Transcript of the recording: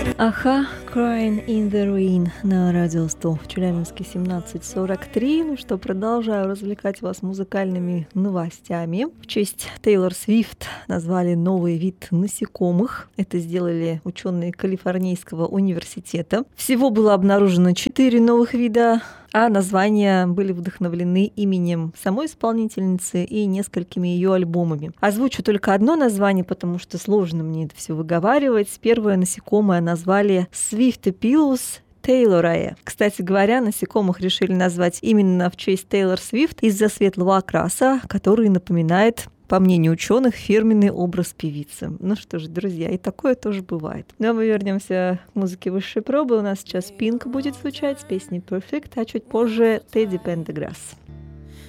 Аха, Crying in the Rain на радио 100 в Челябинске 17:43. Ну что, продолжаю развлекать вас музыкальными новостями. В честь Тейлор Свифт назвали новый вид насекомых. Это сделали ученые Калифорнийского университета. Всего было обнаружено 4 новых вида, а названия были вдохновлены именем самой исполнительницы и несколькими ее альбомами. Озвучу только одно название, потому что сложно мне это все выговаривать. Первое насекомое назвали Swiftopilus Taylorrae. Кстати говоря, насекомых решили назвать именно в честь Тейлор Свифт из-за светлого окраса, который напоминает, по мнению ученых, фирменный образ певицы. Ну что ж, друзья, и такое тоже бывает. Ну а мы вернемся к музыке высшей пробы. У нас сейчас Pink будет звучать с песней Perfect, а чуть позже Teddy Pendergrass.